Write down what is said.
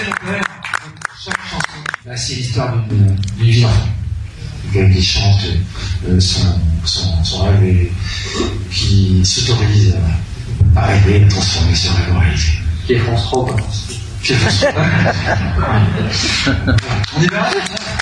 chaque chanson, bah, c'est l'histoire d'une vie d'enfant. Qui chante son rêve et qui s'autorise à rêver, à transformer ce rêve en réalité. Qui est France 3, quoi. Qui est France 3. On est bien.